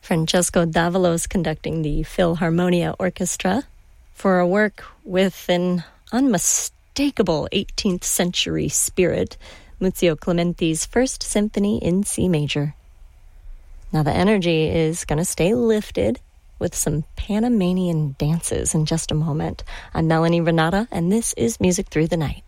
Francesco Davalos conducting the Philharmonia Orchestra for a work with an unmistakable 18th century spirit, Muzio Clementi's First Symphony in C major. Now the energy is going to stay lifted with some Panamanian dances in just a moment. I'm Melanie Renata, and this is Music Through the Night.